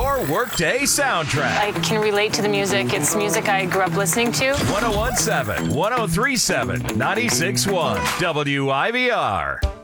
your workday soundtrack. I can relate to the music. It's music I grew up listening to. 1017, 1037, 96.1, WIVR.